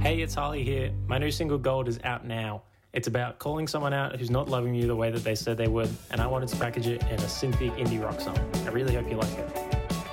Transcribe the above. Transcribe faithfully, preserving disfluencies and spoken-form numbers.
Hey, it's Harley here. My new single Gold is out now. It's about calling someone out who's not loving you the way that they said they would, and I wanted to package it in a synthic indie rock song. I really hope you like it.